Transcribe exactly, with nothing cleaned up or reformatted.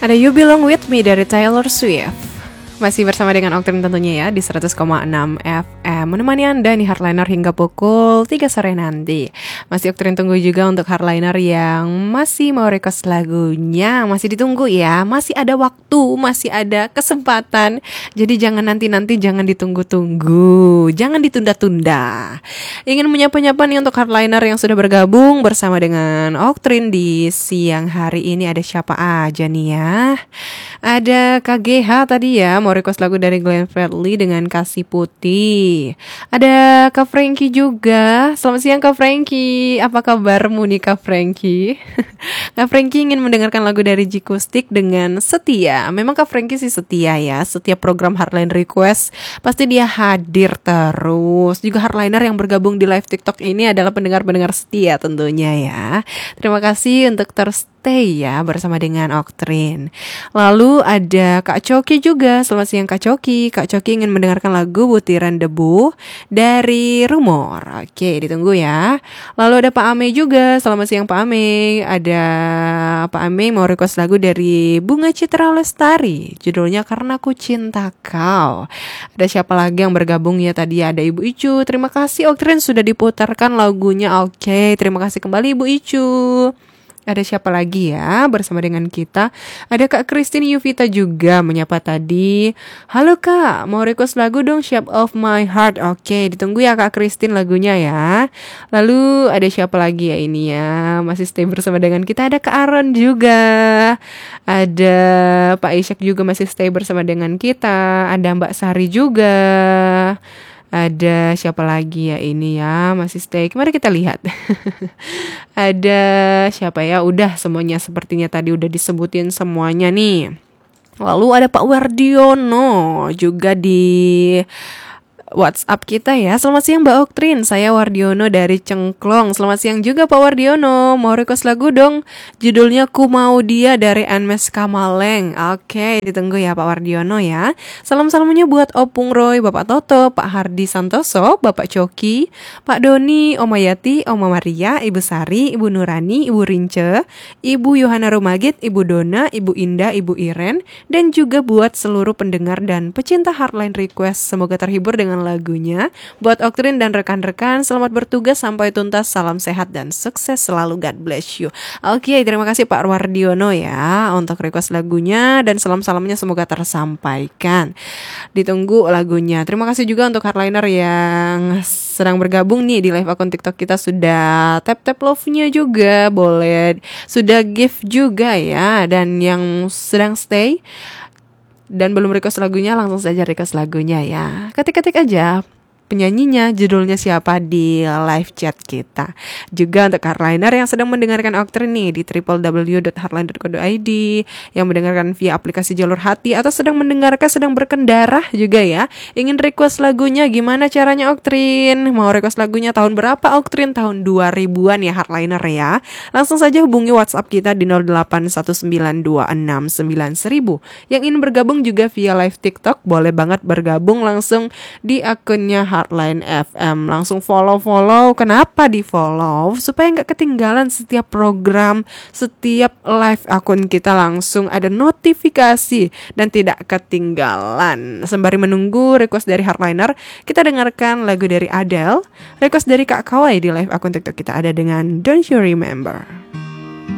Ada You Belong With Me dari Taylor Swift. Masih bersama dengan Oktrin tentunya ya di seratus koma enam F M, menemani Anda nih Hardliner hingga pukul tiga sore nanti. Masih Oktrin tunggu juga untuk Hardliner yang masih mau request lagunya. Masih ditunggu ya, masih ada waktu, masih ada kesempatan. Jadi jangan nanti-nanti, jangan ditunggu-tunggu, jangan ditunda-tunda. Ingin menyapa-nyapa nih untuk Hardliner yang sudah bergabung bersama dengan Oktrin di siang hari ini. Ada siapa aja nih ya? Ada K G H tadi ya, mau request lagu dari Glenn Fredly dengan Kasih Putih. Ada Kak Frankie juga. Selamat siang Kak Frankie. Apa kabarmu nih Kak Frankie? Kak Frankie ingin mendengarkan lagu dari Jikustik dengan Setia. Memang Kak Frankie sih setia ya. Setiap program Hardline Request pasti dia hadir terus. Juga Hardliner yang bergabung di live TikTok ini adalah pendengar-pendengar setia tentunya ya. Terima kasih untuk terus stay ya bersama dengan Oktrin. Lalu ada Kak Coki juga. Selamat siang Kak Coki. Kak Coki ingin mendengarkan lagu Butiran Debu dari Rumor. Oke, ditunggu ya. Lalu ada Pak Ame juga. Selamat siang Pak Ame. Ada Pak Ame mau request lagu dari Bunga Citra Lestari. Judulnya Karena Ku Cinta Kau. Ada siapa lagi yang bergabung ya tadi? Ada Ibu Icu. Terima kasih Oktrin sudah diputarkan lagunya. Oke, terima kasih kembali Ibu Icu. Ada siapa lagi ya bersama dengan kita? Ada Kak Christine Yuvita juga menyapa tadi. Halo Kak, mau request lagu dong Shape of My Heart. Oke, ditunggu ya Kak Christine lagunya ya. Lalu ada siapa lagi ya ini ya? Masih stay bersama dengan kita. Ada Kak Aaron juga. Ada Pak Ishak juga masih stay bersama dengan kita. Ada Mbak Sari juga. Ada siapa lagi ya ini ya, masih stay. Mari kita lihat. Ada siapa ya? Udah semuanya sepertinya tadi udah disebutin semuanya nih. Lalu ada Pak Wardiono juga di WhatsApp kita ya. Selamat siang Mbak Oktrin, saya Wardiono dari Cengklong. Selamat siang juga Pak Wardiono. Mau request lagu dong, judulnya Ku Mau Dia dari Anmes Kamaleng. Oke, ditunggu ya Pak Wardiono ya. Salam-salamnya buat Opung Roy, Bapak Toto, Pak Hardi Santoso, Bapak Coki, Pak Doni, Oma Yati, Oma Maria, Ibu Sari, Ibu Nurani, Ibu Rince, Ibu Yohana Rumagit, Ibu Dona, Ibu Indah, Ibu Iren, dan juga buat seluruh pendengar dan pecinta Hardline Request. Semoga terhibur dengan lagunya. Buat Oktrin dan rekan-rekan, selamat bertugas sampai tuntas. Salam sehat dan sukses selalu. God bless you. Oke, terima kasih Pak Wardiono ya untuk request lagunya, dan salam-salamnya semoga tersampaikan. Ditunggu lagunya. Terima kasih juga untuk Hardliner yang sedang bergabung nih di live akun TikTok kita. Sudah tap-tap love-nya juga, boleh sudah gift juga ya. Dan yang sedang stay dan belum request lagunya, langsung saja request lagunya ya. Ketik-ketik aja penyanyinya, judulnya siapa di live chat kita. Juga untuk Hardliner yang sedang mendengarkan Oktrin nih di w w w dot hardline dot co dot i d, yang mendengarkan via aplikasi Jalur Hati atau sedang mendengarkan sedang berkendara juga ya. Ingin request lagunya, gimana caranya Oktrin? Mau request lagunya tahun berapa Oktrin? Tahun dua ribuan ya Hardliner ya. Langsung saja hubungi WhatsApp kita di nol delapan satu sembilan dua enam sembilan seribu. Yang ingin bergabung juga via live TikTok, boleh banget bergabung langsung di akunnya Hardline F M. Langsung follow-follow. Kenapa di follow? Supaya gak ketinggalan setiap program, setiap live akun kita, langsung ada notifikasi dan tidak ketinggalan. Sembari menunggu request dari Hardliner, kita dengarkan lagu dari Adele. Request dari Kak Kawai di live akun TikTok kita ada dengan Don't You Remember.